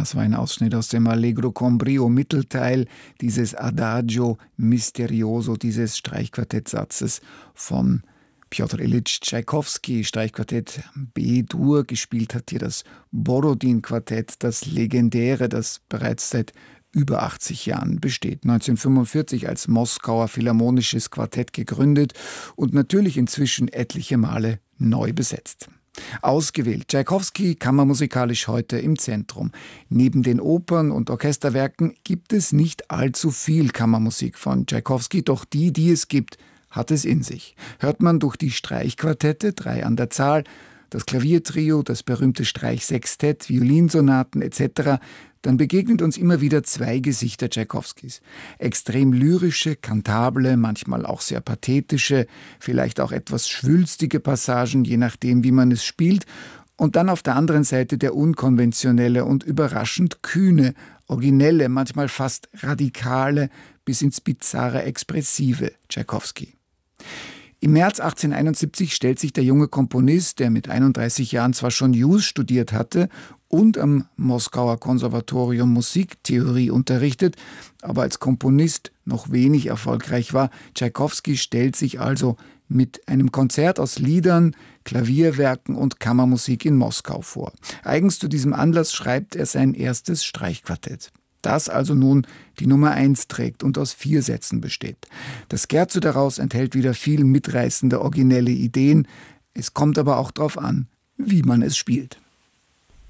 Das war ein Ausschnitt aus dem Allegro con brio Mittelteil dieses Adagio Misterioso, dieses Streichquartettsatzes von Pjotr Ilytsch Tschaikowski, Streichquartett B-Dur. Gespielt hat hier das Borodin-Quartett, das legendäre, das bereits seit über 80 Jahren besteht. 1945 als Moskauer Philharmonisches Quartett gegründet und natürlich inzwischen etliche Male neu besetzt. Ausgewählt. Tschaikowski kammermusikalisch heute im Zentrum. Neben den Opern und Orchesterwerken gibt es nicht allzu viel Kammermusik von Tschaikowski, doch die es gibt, hat es in sich. Hört man durch die Streichquartette, 3 an der Zahl, das Klaviertrio, das berühmte Streichsextett, Violinsonaten etc., dann begegnet uns immer wieder 2 Gesichter Tschaikowskis. Extrem lyrische, kantable, manchmal auch sehr pathetische, vielleicht auch etwas schwülstige Passagen, je nachdem, wie man es spielt. Und dann auf der anderen Seite der unkonventionelle und überraschend kühne, originelle, manchmal fast radikale, bis ins bizarre expressive Tschaikowski. Im März 1871 stellt sich der junge Komponist, der mit 31 Jahren zwar schon Jus studiert hatte und am Moskauer Konservatorium Musiktheorie unterrichtet, aber als Komponist noch wenig erfolgreich war. Tschaikowski stellt sich also mit einem Konzert aus Liedern, Klavierwerken und Kammermusik in Moskau vor. Eigens zu diesem Anlass schreibt er sein erstes Streichquartett, das also nun die Nummer 1 trägt und aus 4 Sätzen besteht. Das Scherzo daraus enthält wieder viel mitreißende, originelle Ideen. Es kommt aber auch darauf an, wie man es spielt.